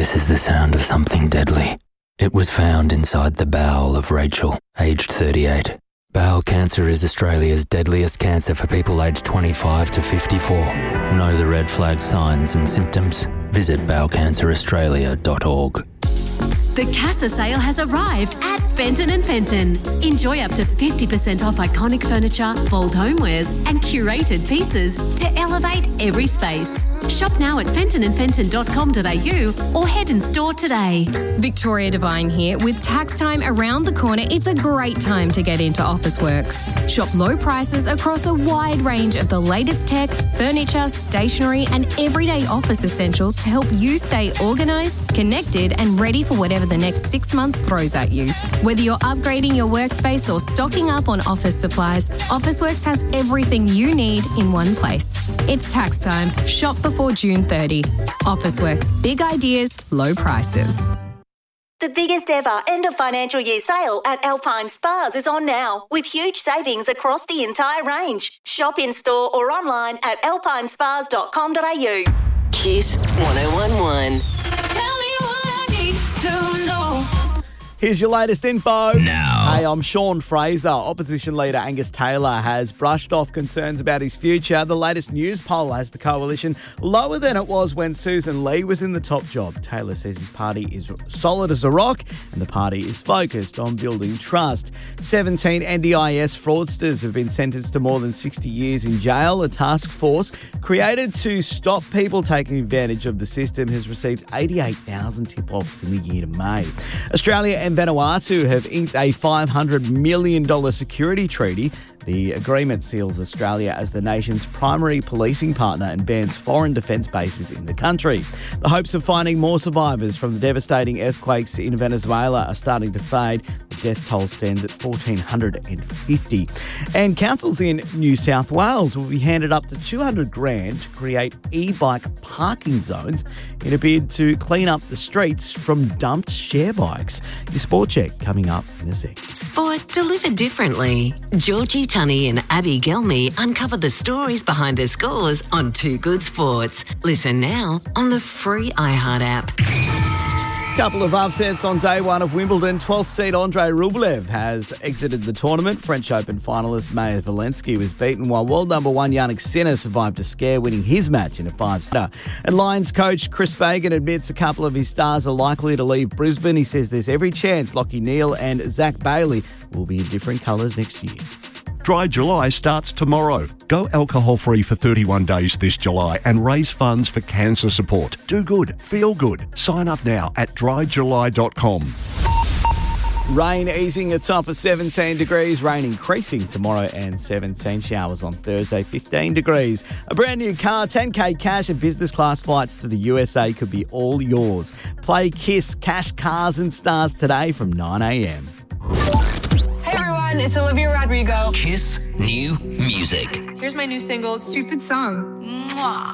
This is the sound of something deadly. It was found inside the bowel of Rachel, aged 38. Bowel cancer is Australia's deadliest cancer for people aged 25 to 54. Know the red flag signs and symptoms? Visit bowelcanceraustralia.org. The Casa sale has arrived at Fenton & Fenton. Enjoy up to 50% off iconic furniture, bold homewares and curated pieces to elevate every space. Shop now at fentonandfenton.com.au or head in store today. Victoria Devine here. With tax time around the corner, it's a great time to get into Officeworks. Shop low prices across a wide range of the latest tech, furniture, stationery and everyday office essentials to help you stay organised, connected and ready for whatever the next 6 months throws at you. Whether you're upgrading your workspace or stocking up on office supplies, Officeworks has everything you need in one place. It's tax time. Shop before June 30. Officeworks. Big ideas, low prices. The biggest ever end of financial year sale at Alpine Spas is on now, with huge savings across the entire range. Shop in store or online at alpinespas.com.au. Kiss 1011. Here's your latest info. Now. Hey, I'm Sean Fraser. Opposition leader Angus Taylor has brushed off concerns about his future. The latest news poll has the coalition lower than it was when Susan Lee was in the top job. Taylor says his party is solid as a rock and the party is focused on building trust. 17 NDIS fraudsters have been sentenced to more than 60 years in jail. A task force created to stop people taking advantage of the system has received 88,000 tip-offs in the year to May. Australia and Vanuatu have inked a $500 million security treaty. The agreement seals Australia as the nation's primary policing partner and bans foreign defence bases in the country. The hopes of finding more survivors from the devastating earthquakes in Venezuela are starting to fade. The death toll stands at 1,450. And councils in New South Wales will be handed up to $200,000 to create e-bike parking zones in a bid to clean up the streets from dumped share bikes. Your sport check coming up in a sec. Sport delivered differently. Georgie Tunney and Abby Gelmy uncover the stories behind the scores on Too Good Sports. Listen now on the free iHeart app. Couple of upsets on day one of Wimbledon. 12th seed Andrei Rublev has exited the tournament. French Open finalist Maja Volensky was beaten, while world number one Jannik Sinner survived a scare, winning his match in a 5-setter. And Lions coach Chris Fagan admits a couple of his stars are likely to leave Brisbane. He says there's every chance Lachie Neale and Zach Bailey will be in different colours next year. Dry July starts tomorrow. Go alcohol-free for 31 days this July and raise funds for cancer support. Do good. Feel good. Sign up now at dryjuly.com. Rain easing atop of 17 degrees. Rain increasing tomorrow and 17 showers on Thursday, 15 degrees. A brand new car, 10K cash and business class flights to the USA could be all yours. Play Kiss Cash Cars and Stars today from 9 a.m. Hey everyone, it's Olivia Rodrigo. Kiss New Music. Here's my new single, Stupid Song. Mwah.